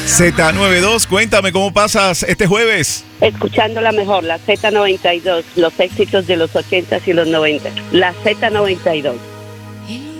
Z92, cuéntame cómo pasas este jueves. Escuchándola mejor, la Z92, los éxitos de los 80s y los 90s. La Z92.